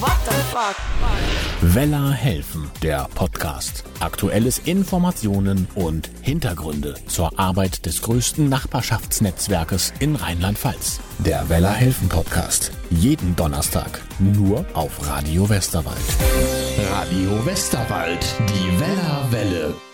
What the fuck? Weller helfen, der Podcast. Aktuelles Informationen und Hintergründe zur Arbeit des größten Nachbarschaftsnetzwerkes in Rheinland-Pfalz. Der Weller helfen Podcast. Jeden Donnerstag. Nur auf Radio Westerwald. Radio Westerwald. Die Weller Welle.